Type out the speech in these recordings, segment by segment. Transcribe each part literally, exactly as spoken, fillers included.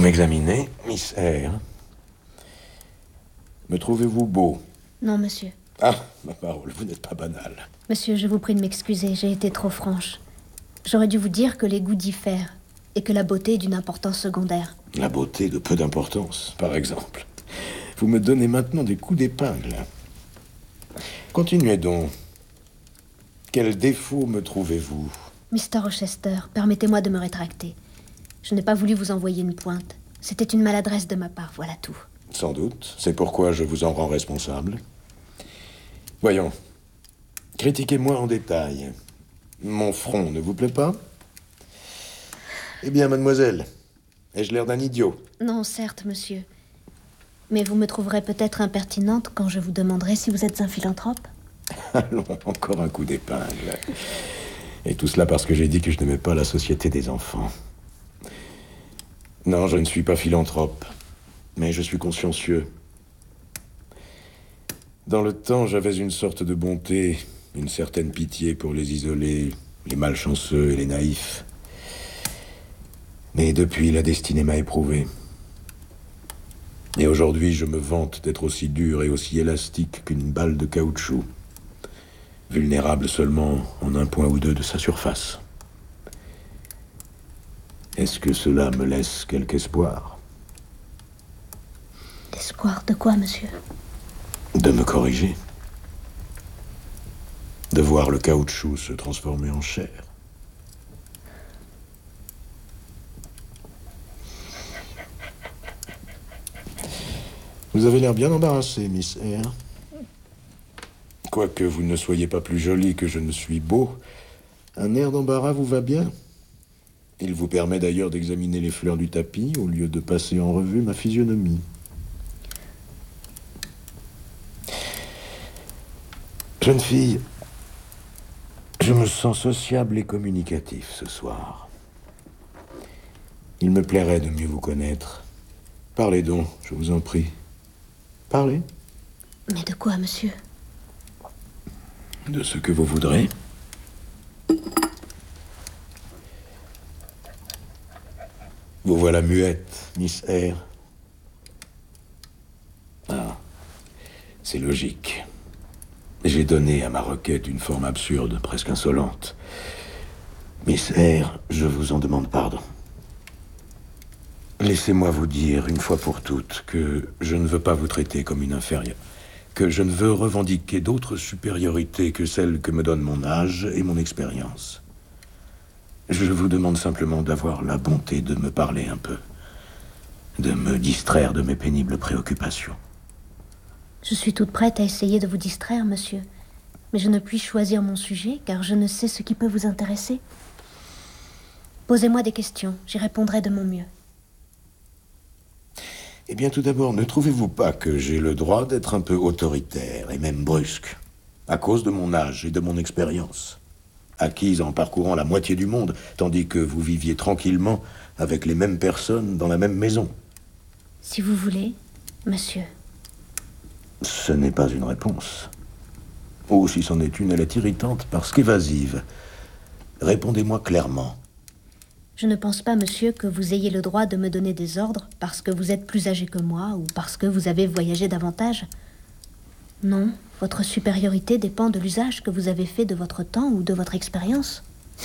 m'examinez, Miss Eyre. Me trouvez-vous beau? Non, monsieur. Ah, ma parole, vous n'êtes pas banal. Monsieur, je vous prie de m'excuser, j'ai été trop franche. J'aurais dû vous dire que les goûts diffèrent et que la beauté est d'une importance secondaire. La beauté de peu d'importance, par exemple. Vous me donnez maintenant des coups d'épingle. Continuez donc. Quel défaut me trouvez-vous? Mister Rochester, permettez-moi de me rétracter. Je n'ai pas voulu vous envoyer une pointe. C'était une maladresse de ma part, voilà tout. Sans doute. C'est pourquoi je vous en rends responsable. Voyons. Critiquez-moi en détail. Mon front ne vous plaît pas? Eh bien, mademoiselle, ai-je l'air d'un idiot? Non, certes, monsieur. Mais vous me trouverez peut-être impertinente quand je vous demanderai si vous êtes un philanthrope? Allons, encore un coup d'épingle. Et tout cela parce que j'ai dit que je n'aimais pas la société des enfants. Non, je ne suis pas philanthrope, mais je suis consciencieux. Dans le temps, j'avais une sorte de bonté, une certaine pitié pour les isolés, les malchanceux et les naïfs. Mais depuis, la destinée m'a éprouvé. Et aujourd'hui, je me vante d'être aussi dur et aussi élastique qu'une balle de caoutchouc, vulnérable seulement en un point ou deux de sa surface. Est-ce que cela me laisse quelque espoir? Espoir de quoi, monsieur? De me corriger. De voir le caoutchouc se transformer en chair. Vous avez l'air bien embarrassée, Miss Eyre. Quoique vous ne soyez pas plus jolie que je ne suis beau, un air d'embarras vous va bien. Il vous permet d'ailleurs d'examiner les fleurs du tapis au lieu de passer en revue ma physionomie. Jeune fille, je me sens sociable et communicatif ce soir. Il me plairait de mieux vous connaître. Parlez donc, je vous en prie. Parlez. Mais de quoi, monsieur? De ce que vous voudrez. Vous voilà muette, Miss Eyre. Ah, c'est logique. J'ai donné à ma requête une forme absurde, presque insolente. Miss Eyre, je vous en demande pardon. Laissez-moi vous dire, une fois pour toutes, que je ne veux pas vous traiter comme une inférieure, que je ne veux revendiquer d'autres supériorités que celles que me donne mon âge et mon expérience. Je vous demande simplement d'avoir la bonté de me parler un peu, de me distraire de mes pénibles préoccupations. Je suis toute prête à essayer de vous distraire, monsieur. Mais je ne puis choisir mon sujet, car je ne sais ce qui peut vous intéresser. Posez-moi des questions, j'y répondrai de mon mieux. Eh bien, tout d'abord, ne trouvez-vous pas que j'ai le droit d'être un peu autoritaire et même brusque, à cause de mon âge et de mon expérience, acquise en parcourant la moitié du monde, tandis que vous viviez tranquillement avec les mêmes personnes dans la même maison? Si vous voulez, monsieur. Ce n'est pas une réponse. Ou si c'en est une, elle est irritante parce qu'évasive. Répondez-moi clairement. Je ne pense pas, monsieur, que vous ayez le droit de me donner des ordres parce que vous êtes plus âgé que moi ou parce que vous avez voyagé davantage. Non, votre supériorité dépend de l'usage que vous avez fait de votre temps ou de votre expérience.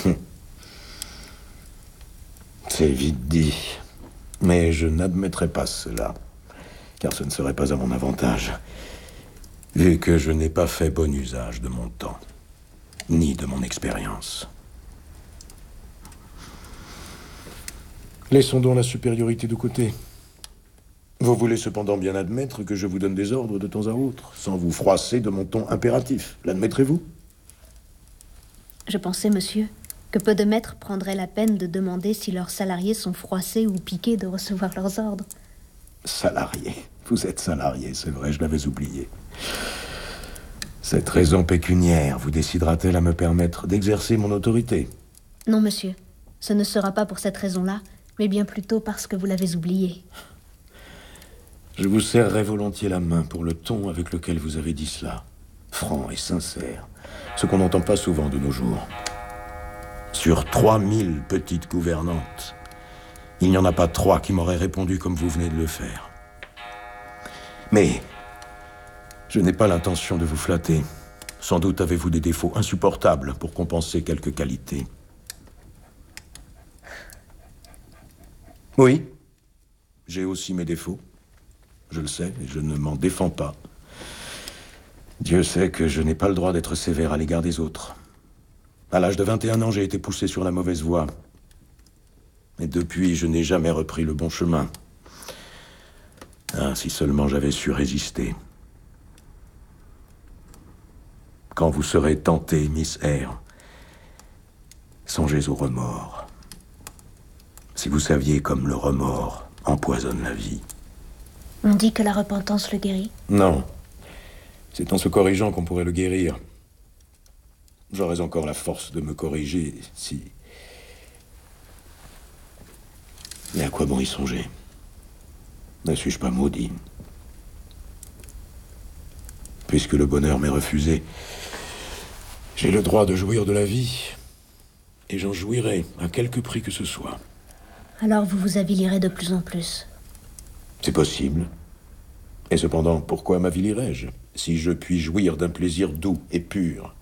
C'est vite dit. Mais je n'admettrai pas cela, car ce ne serait pas à mon avantage, vu que je n'ai pas fait bon usage de mon temps, ni de mon expérience. Laissons donc la supériorité de côté. Vous voulez cependant bien admettre que je vous donne des ordres de temps à autre, sans vous froisser de mon ton impératif. L'admettrez-vous? Je pensais, monsieur, que peu de maîtres prendraient la peine de demander si leurs salariés sont froissés ou piqués de recevoir leurs ordres. Salarié. Vous êtes salarié, c'est vrai, je l'avais oublié. Cette raison pécuniaire vous décidera-t-elle à me permettre d'exercer mon autorité? Non, monsieur. Ce ne sera pas pour cette raison-là, mais bien plutôt parce que vous l'avez oublié. Je vous serrerai volontiers la main pour le ton avec lequel vous avez dit cela. Franc et sincère. Ce qu'on n'entend pas souvent de nos jours. Sur trois mille petites gouvernantes, Il n'y en a pas trois qui m'auraient répondu comme vous venez de le faire. Mais je n'ai pas l'intention de vous flatter. Sans doute avez-vous des défauts insupportables pour compenser quelques qualités. Oui, j'ai aussi mes défauts. Je le sais, et je ne m'en défends pas. Dieu sait que je n'ai pas le droit d'être sévère à l'égard des autres. À l'âge de vingt et un ans, j'ai été poussé sur la mauvaise voie. Et depuis, je n'ai jamais repris le bon chemin. Ah, si seulement j'avais su résister. Quand vous serez tentée, Miss Eyre, songez au remords. Si vous saviez comme le remords empoisonne la vie. On dit que la repentance le guérit. Non. C'est en se corrigeant qu'on pourrait le guérir. J'aurais encore la force de me corriger si... Mais à quoi bon y songer? Ne suis-je pas maudit? Puisque le bonheur m'est refusé, j'ai le droit de jouir de la vie, et j'en jouirai à quelque prix que ce soit. Alors vous vous avilirez de plus en plus. C'est possible. Et cependant, pourquoi m'avilirais-je, si je puis jouir d'un plaisir doux et pur?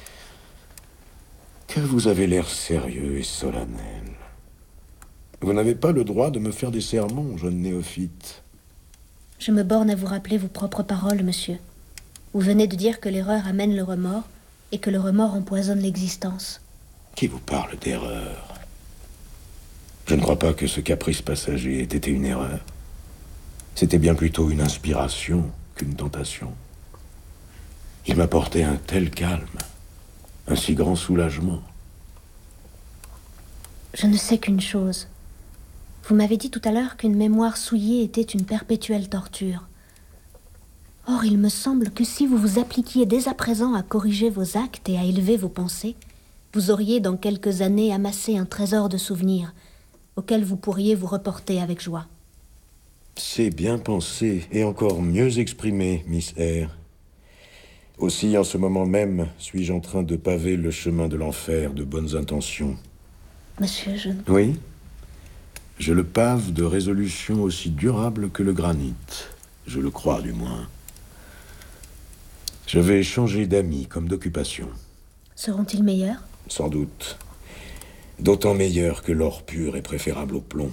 Que vous avez l'air sérieux et solennel. Vous n'avez pas le droit de me faire des sermons, jeune néophyte. Je me borne à vous rappeler vos propres paroles, monsieur. Vous venez de dire que l'erreur amène le remords, et que le remords empoisonne l'existence. Qui vous parle d'erreur? Je ne crois pas que ce caprice passager ait été une erreur. C'était bien plutôt une inspiration qu'une tentation. Il m'apportait un tel calme, un si grand soulagement. Je ne sais qu'une chose. Vous m'avez dit tout à l'heure qu'une mémoire souillée était une perpétuelle torture. Or, il me semble que si vous vous appliquiez dès à présent à corriger vos actes et à élever vos pensées, vous auriez dans quelques années amassé un trésor de souvenirs auquel vous pourriez vous reporter avec joie. C'est bien pensé et encore mieux exprimé, Miss Eyre. Aussi, en ce moment même, suis-je en train de paver le chemin de l'enfer de bonnes intentions. Monsieur, je... Oui. Je le pave de résolutions aussi durables que le granit. Je le crois, du moins. Je vais changer d'amis comme d'occupation. Seront-ils meilleurs? Sans doute. D'autant meilleurs que l'or pur est préférable au plomb.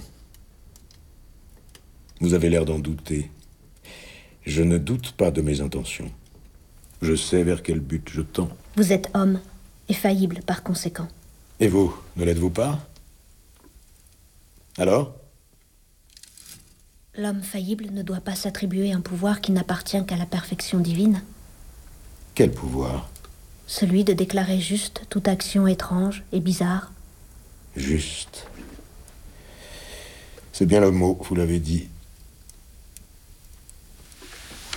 Vous avez l'air d'en douter. Je ne doute pas de mes intentions. Je sais vers quel but je tends. Vous êtes homme, et faillible par conséquent. Et vous, ne l'êtes-vous pas? Alors? L'homme faillible ne doit pas s'attribuer un pouvoir qui n'appartient qu'à la perfection divine. Quel pouvoir? Celui de déclarer juste toute action étrange et bizarre. Juste. C'est bien le mot, vous l'avez dit.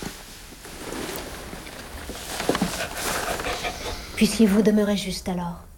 Puissiez-vous demeurer juste alors.